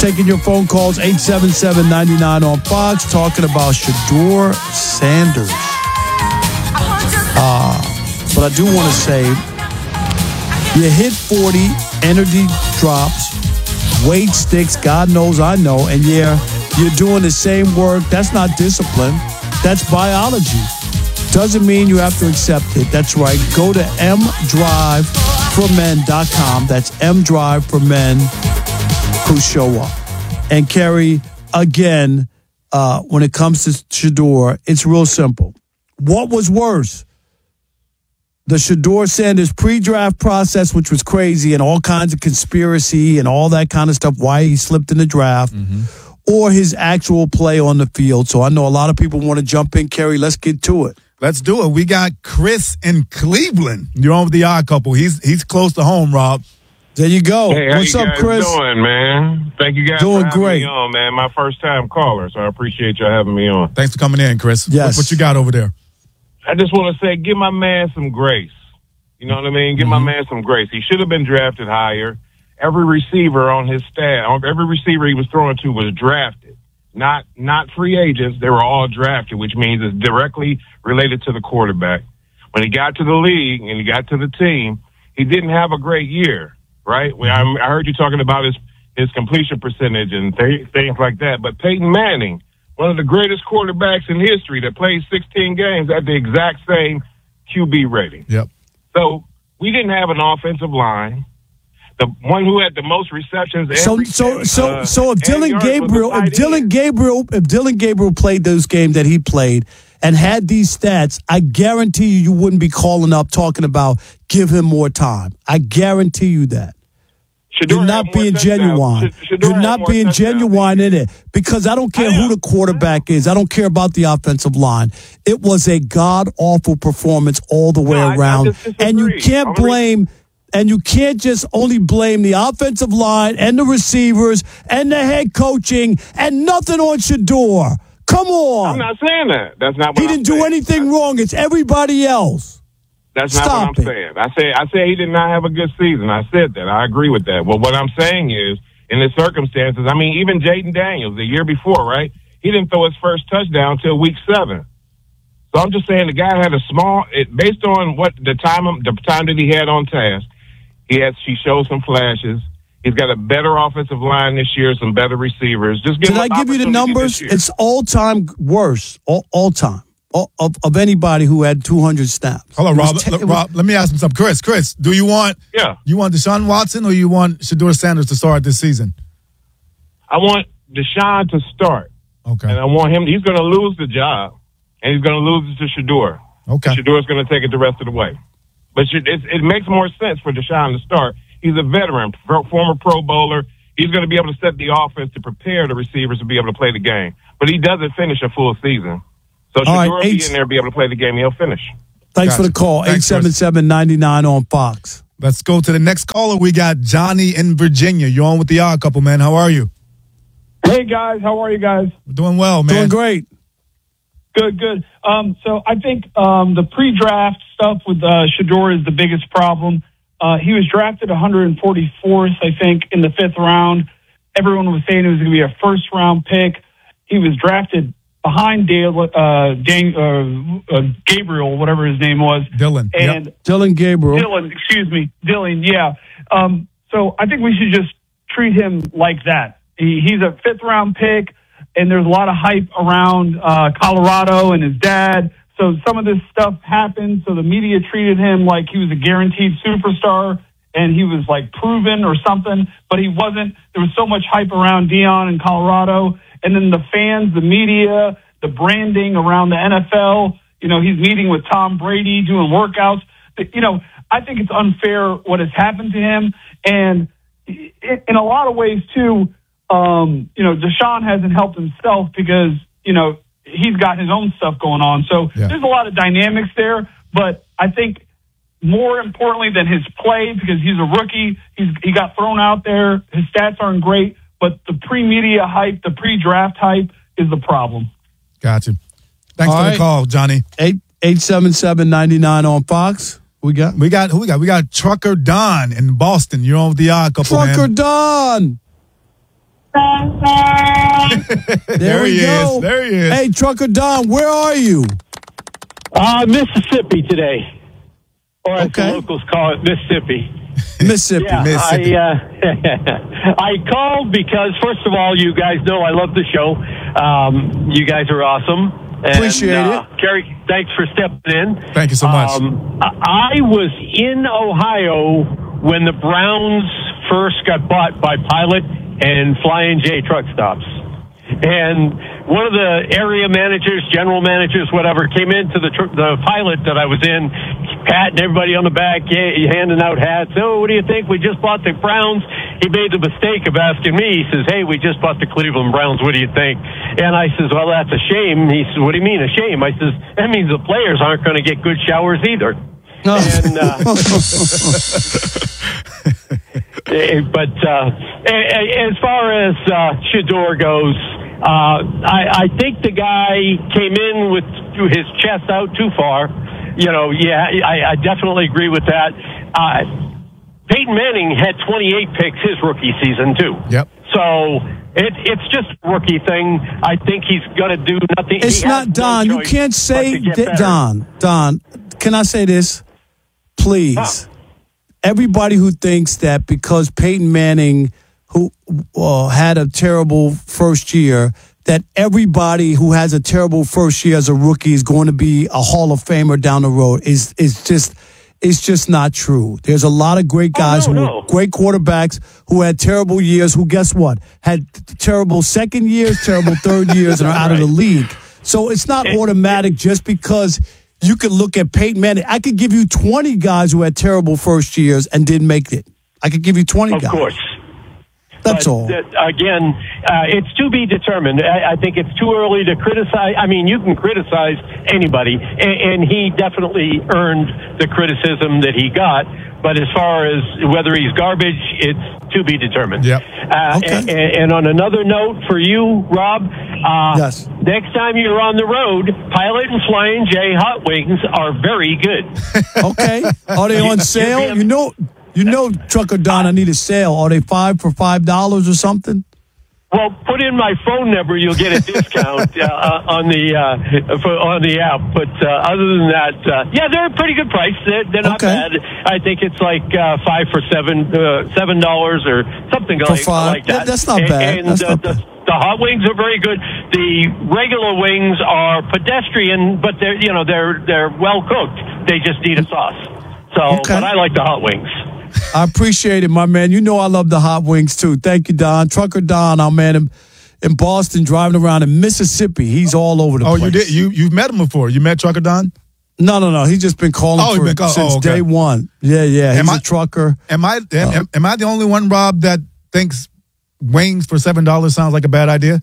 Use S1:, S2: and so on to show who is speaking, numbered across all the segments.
S1: taking your phone calls, 877-99 on Fox, talking about Shedeur Sanders. But I do want to say, you hit 40, energy drops, weight sticks, God knows I know, and yeah, you're doing the same work. That's not discipline. That's biology. Doesn't mean you have to accept it. That's right. Go to mdriveformen.com. That's mdrive for men who show up. And Kerry, again, when it comes to Shedeur, it's real simple. What was worse? The Shedeur Sanders pre-draft process, which was crazy and all kinds of conspiracy and all that kind of stuff, why he slipped in the draft, or his actual play on the field. So I know a lot of people want to jump in. Kerry, let's get to it.
S2: Let's do it. We got Chris in Cleveland. You're on with the Odd Couple. He's close to home, Rob.
S1: There you go.
S3: Hey,
S1: what's up, Chris?
S3: How you guys doing, man? Thank you guys
S1: doing
S3: for having
S1: great.
S3: me on, man. My first time caller, so I appreciate y'all having me on.
S2: Thanks for coming in, Chris.
S1: Yes.
S2: What you got over there?
S3: I just want to say, give my man some grace. You know what I mean? Give my man some grace. He should have been drafted higher. Every receiver on his staff, every receiver he was throwing to was drafted. Not free agents. They were all drafted, which means it's directly related to the quarterback. When he got to the league and he got to the team, he didn't have a great year, right? I heard you talking about his completion percentage and things like that. But Peyton Manning, one of the greatest quarterbacks in history that played 16 games at the exact same QB rating.
S2: Yep.
S3: So we didn't have an offensive line. The one who had the most receptions.
S1: So if Dylan Gabriel played those games that he played and had these stats, I guarantee you wouldn't be calling up talking about give him more time. I guarantee you that. You're not being genuine. You're not being genuine in it because I don't care who the quarterback is. I don't care about the offensive line. It was a god-awful performance all the way around. And you can't blame, and you can't just only blame the offensive line and the receivers and the head coaching and nothing on Shedeur. Come on.
S3: I'm not saying that. That's not what
S1: he didn't do anything wrong. It's everybody else.
S3: That's not what I'm saying. I say he did not have a good season. I said that. I agree with that. Well, what I'm saying is, in the circumstances, I mean, even Jaden Daniels, the year before, right? He didn't throw his first touchdown till week 7. So I'm just saying the guy had based on what the time that he had on task, he showed some flashes. He's got a better offensive line this year, some better receivers. Just give. Did I
S1: give you the numbers? It's all-time worst, all time. Of anybody who had 200 snaps.
S2: Hold on, Rob, let me ask him something. Chris, do you want Deshaun Watson or you want Shedeur Sanders to start this season?
S3: I want Deshaun to start.
S2: Okay.
S3: And I want him, he's going to lose the job, and he's going to lose it to Shedeur.
S2: Okay.
S3: Shedeur's going to take it the rest of the way. But it makes more sense for Deshaun to start. He's a veteran, former Pro Bowler. He's going to be able to set the offense to prepare the receivers to be able to play the game. But he doesn't finish a full season. So Shedeur will be in there, be able to play the game, he'll finish.
S1: Thanks for the call. 877-99 on Fox.
S2: Let's go to the next caller. We got Johnny in Virginia. You're on with the Odd Couple, man. How are you?
S4: Hey, guys. How are you guys?
S2: We're doing well, man.
S1: Doing great.
S4: Good. So I think the pre-draft stuff with Shedeur is the biggest problem. He was drafted 144th, I think, in the 5th round. Everyone was saying it was going to be a first-round pick. He was drafted behind Gabriel, whatever his name was.
S2: Dylan.
S4: And
S1: Dylan Gabriel.
S4: Dylan, yeah. So I think we should just treat him like that. He's a 5th round pick, and there's a lot of hype around Colorado and his dad. So some of this stuff happened, so the media treated him like he was a guaranteed superstar, and he was like proven or something, but he wasn't. There was so much hype around Deion in Colorado. And then the fans, the media, the branding around the NFL, he's meeting with Tom Brady, doing workouts. I think it's unfair what has happened to him. And in a lot of ways, too, Deshaun hasn't helped himself because, he's got his own stuff going on. So there's a lot of dynamics there. But I think more importantly than his play, because he's a rookie, he got thrown out there. His stats aren't great. But the pre-media hype, the pre-draft hype is the problem.
S2: Gotcha. Thanks for the call, Johnny.
S1: 877-99 on Fox. Who we got?
S2: We got Trucker Don in Boston. You're on with the Odd Couple,
S1: Trucker Don.
S5: Hey,
S1: There we go.
S2: There he is.
S1: Hey, Trucker Don, where are you?
S5: Mississippi today. Or as the locals call it, Mississippi.
S1: Mississippi.
S5: Yeah,
S1: Mississippi.
S5: I called because, first of all, you guys know I love the show. You guys are awesome.
S1: Appreciate it.
S5: Kerry, thanks for stepping in.
S2: Thank you so much.
S5: I was in Ohio when the Browns first got bought by Pilot and Flying J truck stops. And one of the area managers, general managers, whatever, came into the Pilot that I was in, patting everybody on the back, handing out hats. Oh, what do you think? We just bought the Browns. He made the mistake of asking me. He says, hey, we just bought the Cleveland Browns. What do you think? And I says, well, that's a shame. He says, what do you mean a shame? I says, that means the players aren't going to get good showers either. No. And, but as far as Shedeur goes, I think the guy came in with his chest out too far. I definitely agree with that. Peyton Manning had 28 picks his rookie season too.
S2: Yep.
S5: So it's just a rookie thing. I think he's going to do nothing.
S1: It's not Don. You can't say Don. Don, can I say this, please? Huh? Everybody who thinks that because Peyton Manning, who had a terrible first year, that everybody who has a terrible first year as a rookie is going to be a Hall of Famer down the road is just not true. There's a lot of great guys were great quarterbacks who had terrible years, who, guess what, had terrible second years, terrible third years, and are out of the league. So it's not automatic just because you could look at Peyton Manning. I could give you 20 guys who had terrible first years and didn't make it. I could give you 20 guys.
S5: Of course.
S1: That's all.
S5: Again, it's to be determined. I think it's too early to criticize. I mean, you can criticize anybody, and he definitely earned the criticism that he got. But as far as whether he's garbage, it's to be determined.
S2: Yep.
S5: And on another note for you, Rob,
S1: yes.
S5: Next time you're on the road, Pilot and Flying J hot wings are very good.
S1: Okay. Are they on sale? You know, Trucker Don, I need a sale. Are they $5 for $5 or something?
S5: Well, put in my phone number, you'll get a discount on the app. But other than that, they're a pretty good price. They're not bad. I think it's like $5 for $7 or something like that.
S1: That's not bad.
S5: And the hot wings are very good. The regular wings are pedestrian, but they're well cooked. They just need a sauce. So, but I like the hot wings.
S1: I appreciate it, my man. You know I love the hot wings, too. Thank you, Don. Trucker Don, our man in Boston, driving around in Mississippi. He's all over the place.
S2: Oh, you did? You've met him before? You met Trucker Don?
S1: No. He's just been calling since day one. Yeah. He's a trucker.
S2: Am I the only one, Rob, that thinks wings for $7 sounds like a bad idea?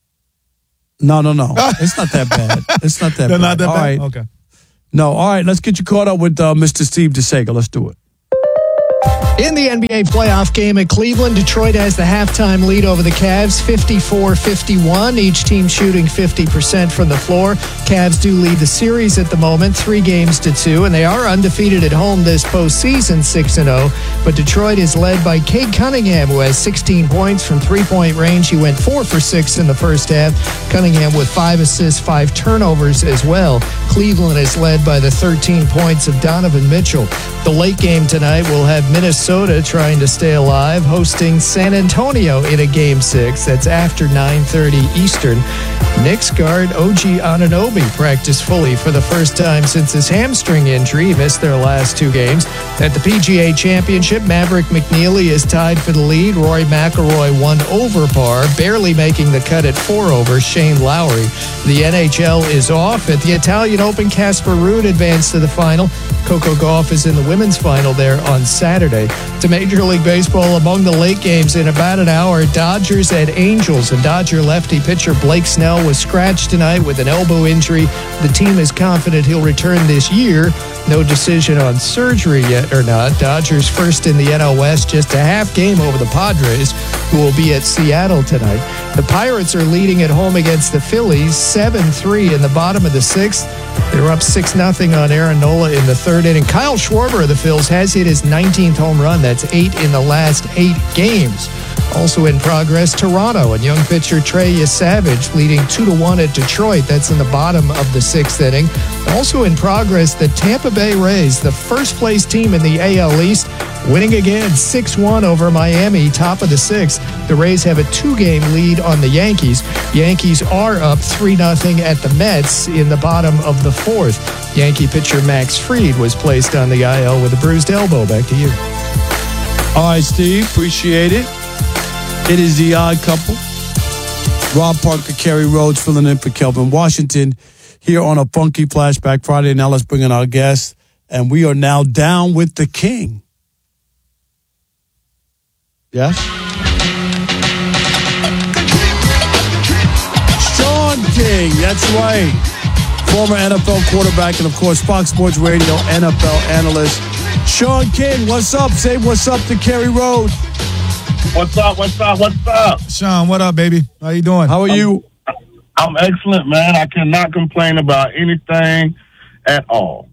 S1: No. It's not that bad. It's not that
S2: They're
S1: bad.
S2: Not that
S1: all
S2: bad?
S1: Right.
S2: Okay.
S1: No, all right. Let's get you caught up with Mr. Steve DeSega. Let's do it.
S6: In the NBA playoff game at Cleveland, Detroit has the halftime lead over the Cavs, 54-51. Each team shooting 50% from the floor. Cavs do lead the series at the moment, 3-2, and they are undefeated at home this postseason, 6-0. But Detroit is led by Cade Cunningham, who has 16 points from three-point range. He went 4 for 6 in the first half. Cunningham with 5 assists, 5 turnovers as well. Cleveland is led by the 13 points of Donovan Mitchell. The late game tonight will have Minnesota trying to stay alive, hosting San Antonio in a Game 6. That's after 9:30 Eastern. Knicks guard OG Anunoby practiced fully for the first time since his hamstring injury. He missed their last 2 games. At the PGA Championship, Maverick McNeely is tied for the lead. Rory McIlroy 1 over par, barely making the cut at 4 over Shane Lowry. The NHL is off. At the Italian Open, Casper Ruud advanced to the final. Coco Gauff is in the women's final there on Saturday. To Major League Baseball, among the late games in about an hour, Dodgers at Angels. And Dodger lefty pitcher Blake Snell was scratched tonight with an elbow injury. The team is confident he'll return this year. No decision on surgery yet or not. Dodgers first in the NL West, just a half game over the Padres, who will be at Seattle tonight. The Pirates are leading at home against the Phillies, 7-3 in the bottom of the 6th. They were up 6-0 on Aaron Nola in the third inning. Kyle Schwarber of the Phils has hit his 19th home run. That's 8 in the last 8 games. Also in progress, Toronto and young pitcher Trey Yesavage leading 2-1 at Detroit. That's in the bottom of the 6th inning. Also in progress, the Tampa Bay Rays, the first-place team in the AL East, winning again 6-1 over Miami, top of the 6th. The Rays have a 2-game lead on the Yankees. Yankees are up 3-0 at the Mets in the bottom of the 4th. Yankee pitcher Max Fried was placed on the IL with a bruised elbow. Back to you.
S1: All right, Steve. Appreciate it. It is the Odd Couple. Rob Parker, Kerry Rhodes filling in for Kelvin Washington here on a Funky Flashback Friday. Now let's bring in our guest. And we are now down with the King. Yes? Sean King, that's right. Former NFL quarterback and, of course, Fox Sports Radio NFL analyst. Sean King, what's up? Say what's up to Kerry Rhodes.
S3: What's up? What's up? What's up?
S2: Sean, what up, baby? How you doing?
S1: How are you?
S3: I'm excellent, man. I cannot complain about anything at all.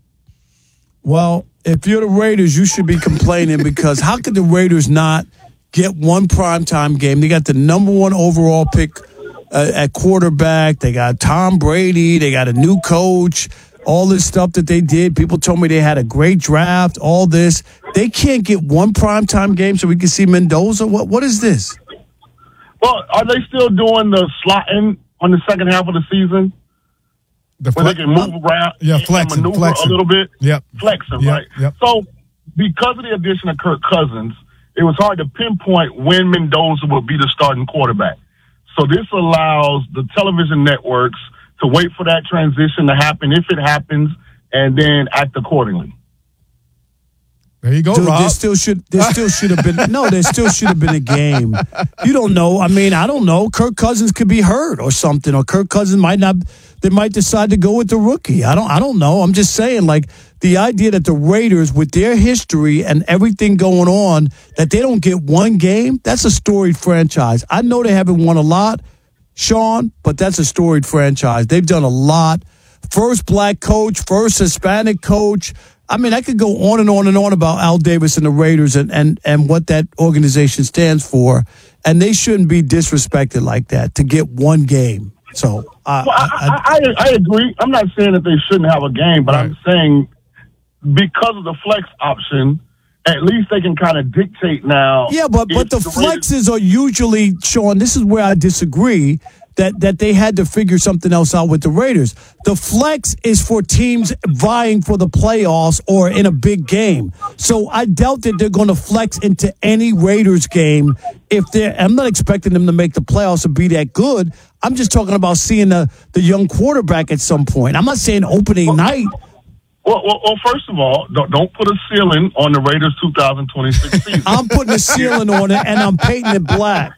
S1: Well, if you're the Raiders, you should be complaining because how could the Raiders not get one primetime game? They got the number 1 overall pick at quarterback. They got Tom Brady. They got a new coach. All this stuff that they did. People told me they had a great draft, all this. They can't get one primetime game so we can see Mendoza? What is this?
S3: Well, are they still doing the slotting on the second half of the season? Where they can move around and maneuver a little bit?
S2: Yep.
S3: Flexing,
S2: yep.
S3: right?
S2: Yep.
S3: So, because of the addition of Kirk Cousins, it was hard to pinpoint when Mendoza would be the starting quarterback. So this allows the television networks to wait for that transition to happen if it happens, and then act accordingly.
S2: There you go,
S1: Dude,
S2: Rob.
S1: There still should have been. No, there still should have been a game. You don't know. I mean, I don't know. Kirk Cousins could be hurt or something, or Kirk Cousins might not. They might decide to go with the rookie. I don't know. I'm just saying, like, the idea that the Raiders, with their history and everything going on, that they don't get one game. That's a storied franchise. I know they haven't won a lot, Sean, but that's a storied franchise. They've done a lot. First black coach, first Hispanic coach. I mean, I could go on and on and on about Al Davis and the Raiders and what that organization stands for, and they shouldn't be disrespected like that to get one game. So
S3: I agree. I'm not saying that they shouldn't have a game, but right. I'm saying because of the flex option, at least they can kind of dictate now.
S1: Yeah, but the flexes are usually, Sean, this is where I disagree, that they had to figure something else out with the Raiders. The flex is for teams vying for the playoffs or in a big game. So I doubt that they're going to flex into any Raiders game. I'm not expecting them to make the playoffs and be that good. I'm just talking about seeing the young quarterback at some point. I'm not saying opening night.
S3: Well, first of all, don't put a ceiling on the Raiders 2026 season.
S1: I'm putting a ceiling on it, and I'm painting it black.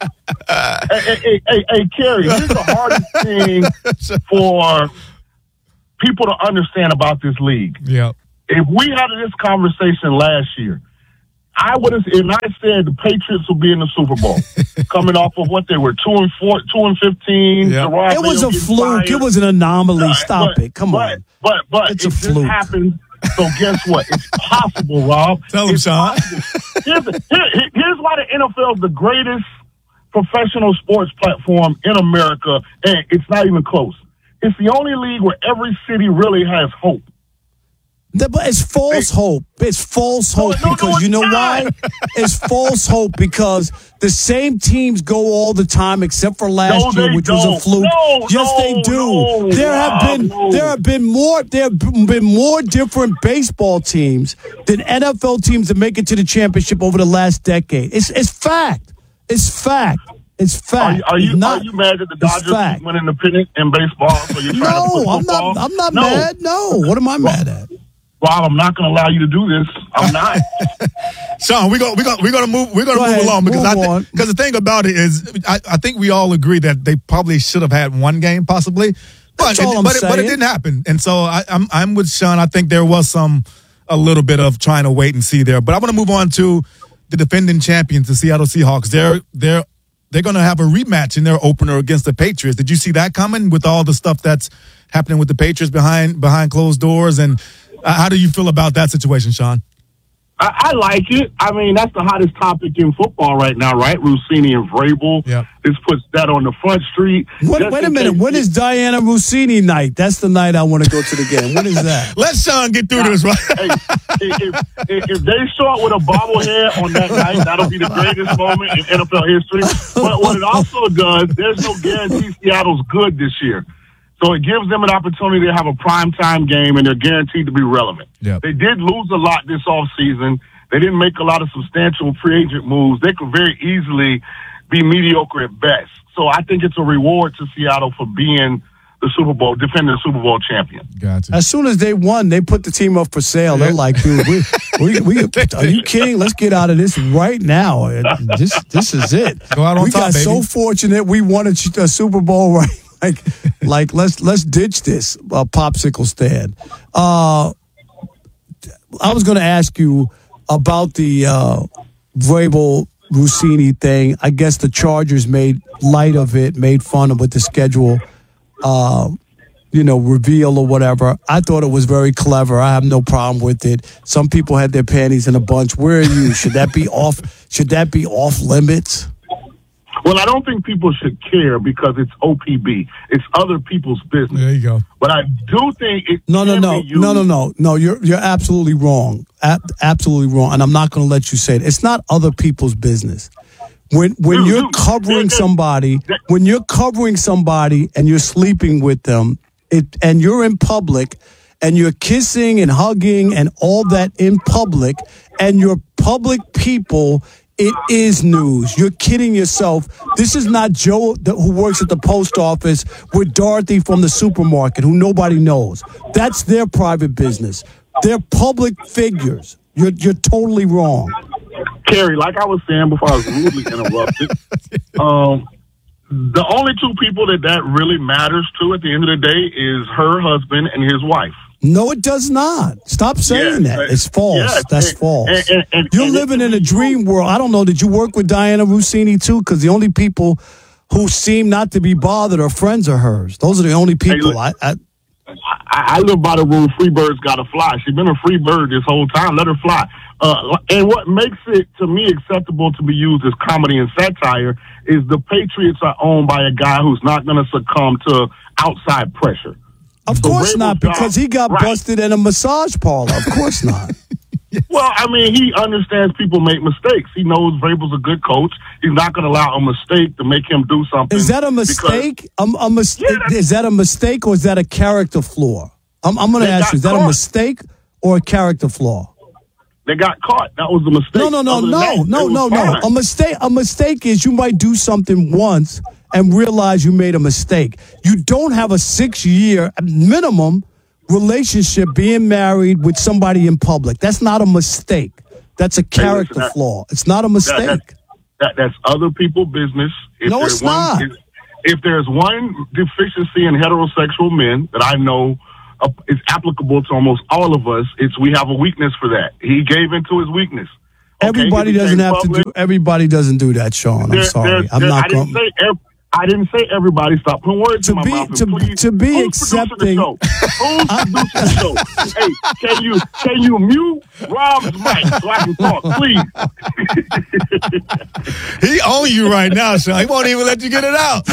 S3: Hey, Kerry, here's the hardest thing for people to understand about this league.
S2: Yeah.
S3: If we had this conversation last year, I said the Patriots will be in the Super Bowl, coming off of what they were 2-4, 2-15.
S1: Yep. It was a fluke. Fired. It was an anomaly. Stop it. Come on.
S3: But it's a fluke. It happened. So guess what? It's possible, Rob.
S2: Tell him, Sean.
S3: Here's why the NFL is the greatest professional sports platform in America, and it's not even close. It's the only league where every city really has hope.
S1: But it's false hope. It's false hope because you know why? It's false hope because the same teams go all the time except for last year, which was a fluke. Yes, they do. There have been more different baseball teams than NFL teams that make it to the championship over the last decade. It's fact. It's fact. It's fact.
S3: Are you mad that the Dodgers went independent in baseball? So you're trying to push football?
S1: I'm not mad. No. What am I mad at?
S3: Rob, I'm not going to allow you to do this. I'm not.
S2: Sean, we're going to move along because the thing about it is, I think we all agree that they probably should have had one game, possibly, but it didn't happen. And so I'm with Sean. I think there was a little bit of trying to wait and see there. But I want to move on to the defending champions, the Seattle Seahawks. They're they're going to have a rematch in their opener against the Patriots. Did you see that coming with all the stuff that's happening with the Patriots behind closed doors? And how do you feel about that situation, Sean?
S3: I like it. I mean, that's the hottest topic in football right now, right? Rossini and Vrabel.
S2: Yeah.
S3: This puts that on the front street.
S1: Wait a minute. When is Diana Rossini night? That's the night I want to go to the game. When is that?
S2: Let Sean get through this, right?
S3: If they show up with a bobblehead on that night, that'll be the greatest moment in NFL history. But what it also does, there's no guarantee Seattle's good this year. So it gives them an opportunity to have a primetime game, and they're guaranteed to be relevant.
S2: Yep.
S3: They did lose a lot this offseason. They didn't make a lot of substantial free agent moves. They could very easily be mediocre at best. So I think it's a reward to Seattle for being the Super Bowl, defending the Super Bowl champion.
S2: Gotcha.
S1: As soon as they won, they put the team up for sale. They're like, dude, we are you kidding? Let's get out of this right now. This is it.
S2: Go out on
S1: we
S2: top,
S1: got
S2: baby.
S1: so fortunate we won a Super Bowl, right? Like let's ditch this popsicle stand. I was going to ask you about the Vrabel Rossini thing. I guess the Chargers made light of it, made fun of with the schedule, reveal or whatever. I thought it was very clever. I have no problem with it. Some people had their panties in a bunch. Where are you? Should that be off? Should that be off limits?
S3: Well, I don't think people should care because it's OPB. It's other people's business.
S2: There you go.
S3: But I do think it
S1: No. You're absolutely wrong. Absolutely wrong. And I'm not going to let you say it. It's not other people's business. When you're covering somebody and you're sleeping with them, and you're in public and you're kissing and hugging and all that in public, and you're public people. It is news. You're kidding yourself. This is not Joe who works at the post office with Dorothy from the supermarket who nobody knows. That's their private business. They're public figures. You're totally wrong.
S3: Kerry, like I was saying before I was rudely interrupted, the only two people that really matters to at the end of the day is her husband and his wife.
S1: No, it does not. Stop saying that. It's false.
S3: Yes,
S1: That's false.
S3: And
S1: You're living in a dream world. I don't know. Did you work with Diana Rossini too? Because the only people who seem not to be bothered are friends of hers. Those are the only people.
S3: Hey, look, I live by the rule, free birds got to fly. She's been a free bird this whole time. Let her fly. And what makes it, to me, acceptable to be used as comedy and satire is the Patriots are owned by a guy who's not going to succumb to outside pressure.
S1: Of course not, because he got busted in a massage parlor. Of course not.
S3: Well, I mean, he understands people make mistakes. He knows Vrabel's a good coach. He's not going to allow a mistake to make him do something.
S1: Is that a mistake? Is that a mistake or is that a character flaw? I'm going to ask you, is that a mistake or a character flaw?
S3: They got caught. That was the mistake.
S1: No. A mistake is you might do something once and realize you made a mistake. You don't have a 6-year minimum relationship being married with somebody in public. That's not a mistake. That's a character flaw. It's not a mistake.
S3: That's other people's business.
S1: No, it's not.
S3: If there's one deficiency in heterosexual men that I know is applicable to almost all of us, it's we have a weakness for that. He gave into his weakness.
S1: Everybody doesn't have to do. Everybody doesn't do that, Sean. I'm sorry.
S3: I didn't say everybody. Stop putting words in my mouth.
S1: To be accepting.
S3: Who's producing the show? Hey, can you mute Rob's mic so I can talk, please?
S2: He on you right now, Sean. He won't even let you get it out.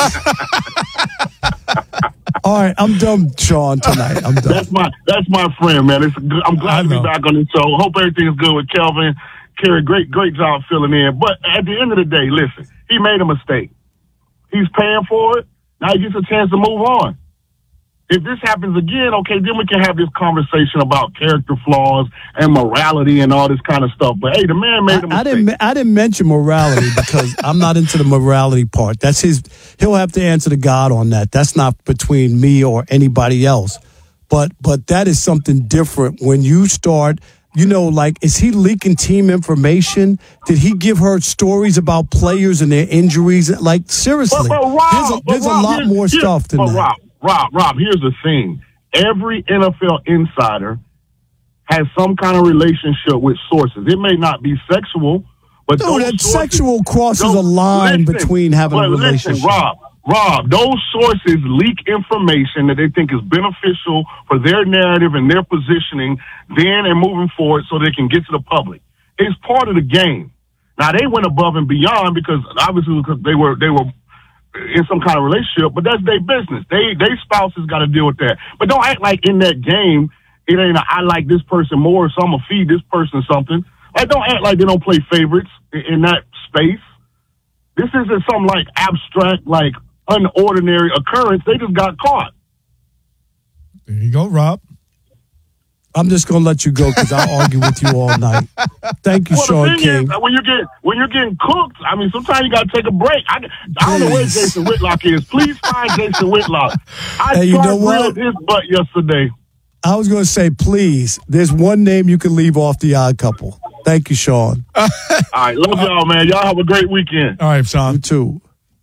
S1: All right, I'm done, Sean. Tonight, I'm done.
S3: That's my friend, man. I'm glad to be back on the show. Hope everything's good with Kelvin. Kerry, great job filling in. But at the end of the day, listen, he made a mistake. He's paying for it. Now he gets a chance to move on. If this happens again, okay, then we can have this conversation about character flaws and morality and all this kind of stuff. But hey, the man made a mistake.
S1: I didn't mention morality because I'm not into the morality part. That's his. He'll have to answer to God on that. That's not between me or anybody else. But that is something different when you start. Like, is he leaking team information? Did he give her stories about players and their injuries? Like, seriously, there's a lot more stuff than that.
S3: Rob, here's the thing. Every NFL insider has some kind of relationship with sources. It may not be sexual, But
S1: dude, that sexual crosses a line between having a relationship.
S3: Listen, Rob, those sources leak information that they think is beneficial for their narrative and their positioning then and moving forward so they can get to the public. It's part of the game. Now, they went above and beyond because they were in some kind of relationship, but that's their business. They spouses got to deal with that. But don't act like in that game, it ain't I like this person more, so I'm going to feed this person something. Like, don't act like they don't play favorites in that space. This isn't some, like, abstract, like, unordinary occurrence. They just got caught.
S2: There you go, Rob.
S1: I'm just gonna let you go because I'll argue with you all night. Thank you, Sean King.
S3: When you're getting cooked, I mean, sometimes you gotta take a break. I don't know where Jason Whitlock is. Please find Jason Whitlock. I grilled his butt yesterday.
S1: I was gonna say, please. There's one name you can leave off the Odd Couple. Thank you, Sean.
S3: All right, love y'all, man. Y'all have a great weekend.
S2: All right, Sean.
S1: You too.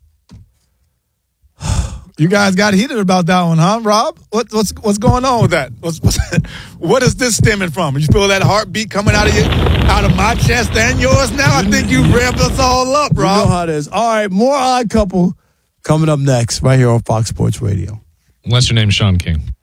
S2: You guys got heated about that one, huh, Rob? What's going on with that? What is this stemming from? You feel that heartbeat coming out of my chest and yours now? I think you revved us all up, Rob.
S1: You know how it is. All right, more Odd Couple coming up next right here on Fox Sports Radio.
S7: What's your name, Sean King?